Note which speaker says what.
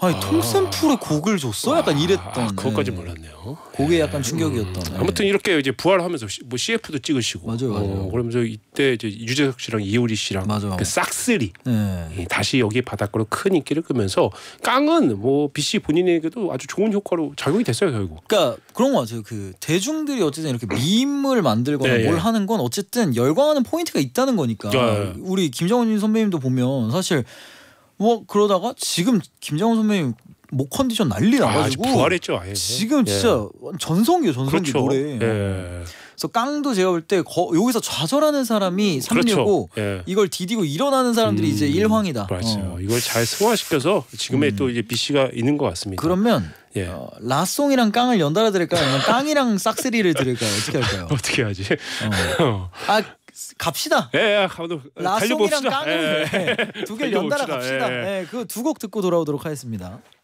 Speaker 1: 아니 톰 샘플의 곡을 줬어? 약간 이랬던.
Speaker 2: 그것까지 몰랐네요.
Speaker 1: 그게 약간 충격이었던.
Speaker 2: 아무튼 이렇게 이제 부활하면서 뭐 CF도 찍으시고.
Speaker 1: 맞아요.
Speaker 2: 그러면서 이때 이제 유재석 씨랑 이효리 씨랑 그 싹쓸이 다시 여기 바닷가로 큰 인기를 끄면서 깡은 뭐 BC 본인에게도 아주 좋은 효과로 작용이 됐어요 결국.
Speaker 1: 그러니까 그런 거 같아요. 그 대중들이 어쨌든 이렇게 밈을 만들거나 뭘 하는 건 어쨌든 열광하는 포인트가 있다는 거니까. 우리 김정은 선배님도 보면 사실 뭐 그러다가 지금 김정은 선배님 목 컨디션 난리 나가지고
Speaker 2: 부활했죠. 아예.
Speaker 1: 지금 진짜 전성기요 전성기
Speaker 2: 그렇죠.
Speaker 1: 노래. 그래서 깡도 제가 볼 때 여기서 좌절하는 사람이 삼류고 이걸 디디고 일어나는 사람들이 이제 일황이다.
Speaker 2: 맞아요. 이걸 잘 승화시켜서 지금의 또 이제 BC가 있는 것 같습니다.
Speaker 1: 그러면 라송이랑 깡을 연달아 들을까요? 아니면 깡이랑 싹쓸이를 들을까요? 어떻게 할까요?
Speaker 2: 어떻게 하지?
Speaker 1: 갑시다. 라송이랑 깡을 두 개를 연달아 갑시다. 그 두 곡 듣고 돌아오도록 하겠습니다.